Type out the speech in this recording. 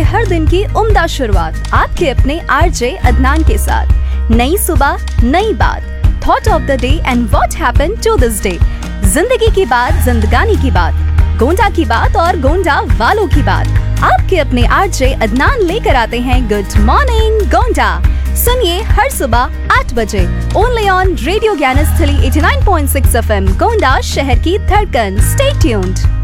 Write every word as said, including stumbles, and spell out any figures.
हर दिन की उम्दा शुरुआत आपके अपने आरजे अदनान के साथ। नई सुबह, नई बात, thought of the day and what happened to this day. जिंदगी की बात, जिंदगानी की बात, गोंडा की बात और गोंडा वालों की बात। आपके अपने आरजे अदनान लेकर आते हैं गुड मॉर्निंग गोंडा। सुनिए हर सुबह आठ बजे only on radio Gyansthali eighty nine point six F M, Gonda शहर की धड़कन। Stay tuned.